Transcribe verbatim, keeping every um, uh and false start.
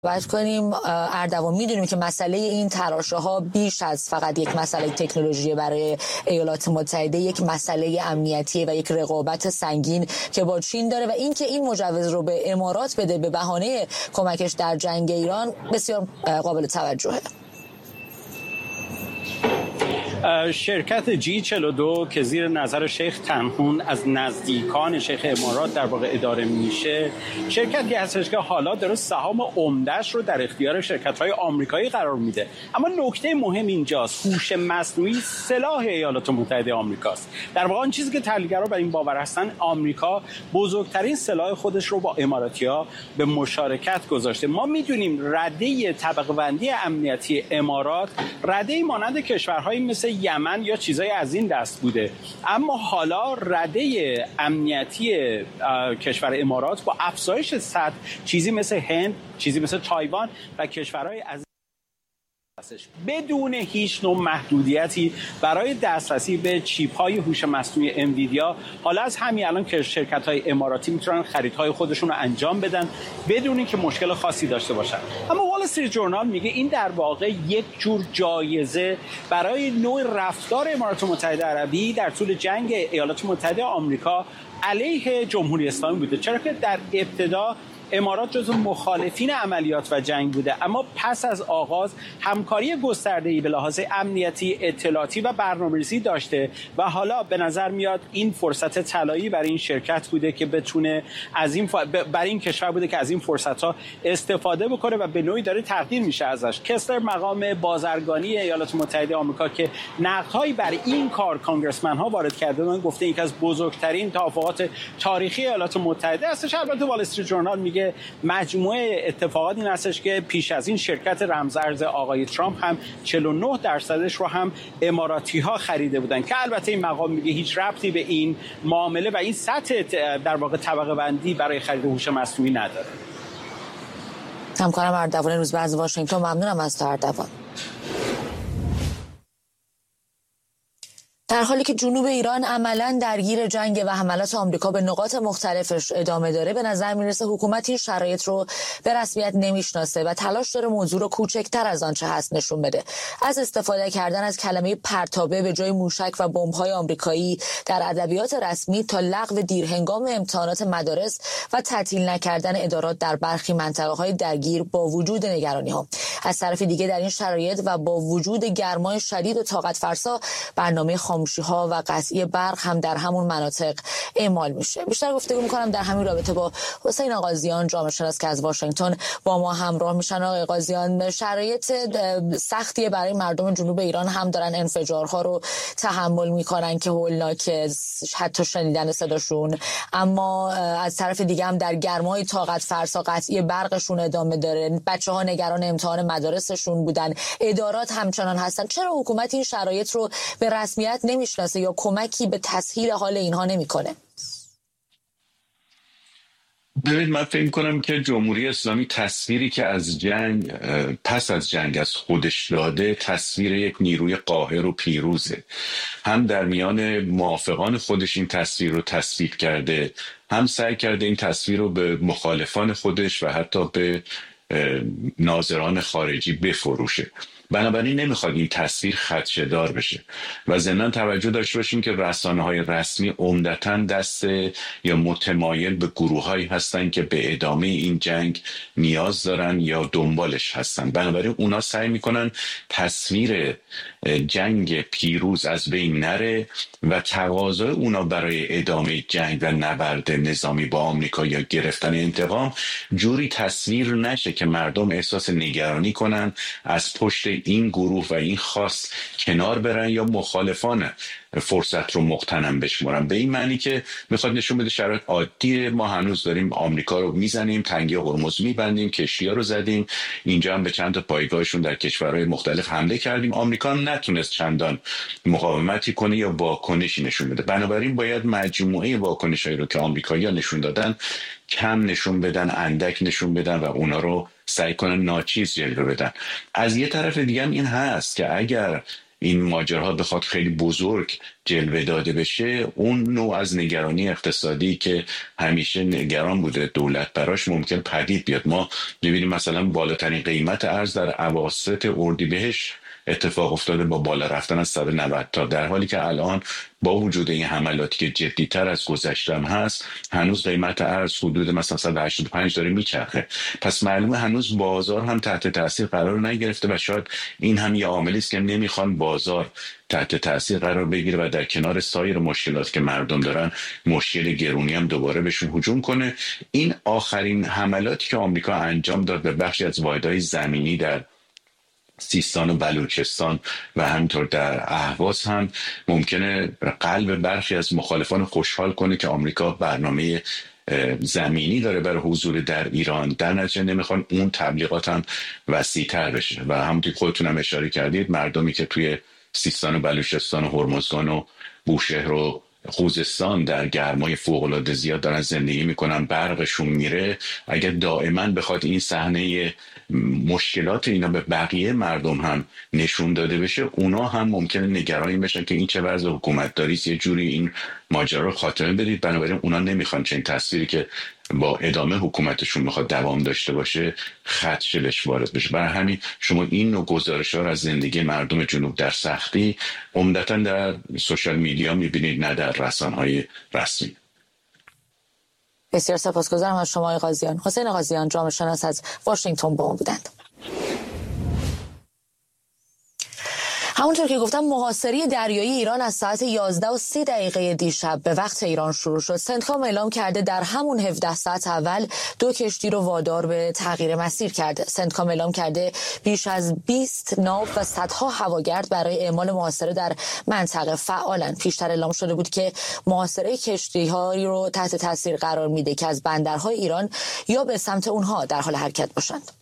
باید کنیم اردوان، میدونیم که مسئله این تراشه‌ها بیش از فقط یک مسئله تکنولوژی برای ایالات متحده، یک مسئله امنیتی و یک رقابت سنگین که با چین داره و اینکه این مجوز رو به امارات بده به بهانه کمکش در جنگ ایران بسیار قابل توجهه. شرکت جی چهل و دو که زیر نظر شیخ تنحون از نزدیکان شیخ امارات در واقع اداره میشه، شرکتی هستش که حالا داره سهام عمده‌اش رو در اختیار شرکت‌های آمریکایی قرار میده. اما نکته مهم اینجاست، هوش مصنوعی سلاح ایالات متحده آمریکاست. در واقع آن چیزی که تحلیلگرا بر این باور هستن، آمریکا بزرگترین سلاح خودش رو با اماراتی‌ها به مشارکت گذاشته. ما میدونیم رده طبقه بندی امنیتی امارات رده مانند کشورهای مثل یمن یا چیزای از این دست بوده، اما حالا رده امنیتی کشور امارات با افزایش سطح چیزی مثل هند، چیزی مثل تایوان و کشورهای از بدون هیچ نوع محدودیتی برای دسترسی به چیپ‌های هوش مصنوعی انویدیا، حالا از همین الان که شرکت‌های اماراتی میتونن خریدهای خودشون رو انجام بدن بدون اینکه مشکل خاصی داشته باشن. اما وال استریت جورنال میگه این در واقع یک جور جایزه برای نوع رفتار امارات متحده عربی در طول جنگ ایالات متحده آمریکا علیه جمهوری اسلامی بوده، چرا که در ابتدا امارات جزو مخالفین عملیات و جنگ بوده، اما پس از آغاز همکاری گسترده‌ای به لحاظ امنیتی، اطلاعاتی و برنامه‌ریزی داشته و حالا به نظر میاد این فرصت طلایی برای این شرکت بوده که بتونه از این ف... برای این کشور بوده که از این فرصت‌ها استفاده بکنه و به نوعی داره تقدیر میشه ازش. کسلر مقام بازرگانی ایالات متحده آمریکا که نقدهایی بر این کار کانگرسمن‌ها وارد کرده بودن، گفته یکی از بزرگترین توافقات تاریخی ایالات متحده هستش. البته وال استریت جورنال میگه مجموعه اتفاقات این هستش که پیش از این شرکت رمزارز آقای ترامپ هم چهل و نه درصدش رو هم اماراتی ها خریده بودن که البته این مقام میگه هیچ ربطی به این معامله و این سطح در واقع طبقه بندی برای خرید هوش مصنوعی نداره. همکارم اردوان روزبه از واشنگتن، ممنونم از تو اردوان. در حالی که جنوب ایران عملاً درگیر جنگ و حملات آمریکا به نقاط مختلفش ادامه داره، به نظر میرسه حکومت این شرایط رو به رسمیت نمیشناسه و تلاش داره موضوع رو کوچکتر از آنچه هست نشون بده. از استفاده کردن از کلمه پرتابه به جای موشک و بمب‌های آمریکایی در ادبیات رسمی تا لغو دیرهنگام امتحانات مدارس و تعطیل نکردن ادارات در برخی منطقه‌های درگیر با وجود نگرانی‌ها. از طرف دیگه در این شرایط و با وجود گرمای شدید و طاقت فرسا، برنامه خاموشی‌ها و قطعی برق هم در همون مناطق اعمال میشه. بیشتر گفتگو می‌کنم در همین رابطه با حسین آغازیان، جامعه شناس که از واشنگتن با ما همراه میشن. آقای آغازیان، شرایط سختی برای مردم جنوب ایران هم دارن انفجارها رو تحمل میکنن که هولناکه، حتی شنیدن صداشون، اما از طرف دیگه هم در گرمای طاقت فرسا قطعی برقشون ادامه داره. بچه‌ها نگران امتحان مدارسشون بودن، ادارات همچنان هستن. چرا حکومت این شرایط رو به رسمیت نمیشناسه یا کمکی به تسهیل حال اینها نمیکنه؟ ببینید، من فکر کنم که جمهوری اسلامی تصویری که از جنگ پس از جنگ از خودش داده تصویر یک نیروی قاهر و پیروزه. هم در میان موافقان خودش این تصویر رو تثبیت کرده، هم سعی کرده این تصویر رو به مخالفان خودش و حتی به ناظران خارجی بفروشه. بنابراین نمیخواد این تصویر خدشه‌دار بشه و ضمن توجه داشته باشیم که رسانه‌های رسمی عمدتاً دست یا متمایل به گروه‌هایی هستن که به ادامه این جنگ نیاز دارن یا دنبالش هستن. بنابراین اونا سعی میکنن تصویر جنگ پیروز از بین نره و تقاضای اونا برای ادامه جنگ و نبرد نظامی با آمریکا یا گرفتن انتقام جوری تصویر نشه که مردم احساس نگرانی کنن، از پشت این گروه و این خواست کنار برن یا مخالفان فرصت رو مغتنم بشمارن. به این معنی که میخواد نشون بده شرایط عادیه، ما هنوز داریم آمریکا رو میزنیم، تنگه هرمز میبندیم، کشتی‌ها رو زدیم، اینجا هم به چند تا پایگاهشون در کشورهای مختلف حمله کردیم. آمریکا هم نتونست چندان مقاومتی کنه یا واکنشی نشون بده. بنابراین باید مجموعه واکنشایی رو که آمریکایی‌ها نشون دادن کم نشون بدن، اندک نشون بدن و اونا رو سعی کنن ناچیز جلوه بدن. از یه طرف دیگه هم این هست که اگر این ماجراها بخواد خیلی بزرگ جلوه داده بشه، اون نوع از نگرانی اقتصادی که همیشه نگران بوده دولت براش ممکن پدید بیاد. ما می‌بینیم مثلا بالاترین قیمت ارز در اواسط اردیبهشت اتفاق افتاده با بالا رفتن از صد و نود تا، در حالی که الان با وجود این حملاتی که جدی‌تر از گذشته هم هست، هنوز قیمت ارز حدود مثلا صد و هشتاد و پنج داره میچرخه. پس معلومه هنوز بازار هم تحت تاثیر قرار نگرفته و شاید این هم یه عاملی است که نمیخوان بازار تحت تاثیر قرار بگیره و در کنار سایر مشکلات که مردم دارن مشکل گرونی هم دوباره بهشون هجوم کنه. این آخرین حملاتی که آمریکا انجام داد به بخشی از واحدهای زمینی در سیستان و بلوچستان و همینطور در اهواز هم ممکنه قلب برخی از مخالفان خوشحال کنه که آمریکا برنامه زمینی داره برای حضور در ایران، در نتیجه نمیخوان اون تبلیغات هم وسیع‌تر بشه. و همونطور که خودتون هم اشاره کردید، مردمی که توی سیستان و بلوچستان و هرمزگان و بوشهر و خوزستان در گرمای فوق‌العاده زیاد دارن زندگی میکنن، برقشون میره، اگر دائما بخواد این صحنه مشکلات اینا به بقیه مردم هم نشون داده بشه، اونا هم ممکنه نگران این بشن که این چه وضع حکومت داریست، یه جوری این ماجرا رو خاتمه بدید. بنابراین اونا نمیخوان چنین تصویری که با ادامه حکومتشون میخواد دوام داشته باشه خدشه‌اش وارد بشه. برای همین شما این نوع گزارش‌ها رو از زندگی مردم جنوب در سختی عمدتاً در سوشال میدیا میبینید، نه در رسانه‌های رسمی. بسیار سپاسگزارم از شما آقای قاضیان. حسین قاضیان، جامعه شناس از واشنگتن با ما بودند. همونطور که گفتم، محاصره دریایی ایران از ساعت یازده و سی دقیقه دیشب به وقت ایران شروع شد. سنتکام اعلام کرده در همون هفده ساعت اول دو کشتی رو وادار به تغییر مسیر کرده. سنتکام اعلام کرده بیش از بیست ناو و صدها هواگرد برای اعمال محاصره در منطقه فعالن. پیشتر اعلام شده بود که محاصره کشتی‌هایی رو تحت تاثیر قرار میده که از بندرهای ایران یا به سمت اونها در حال حرکت باشند.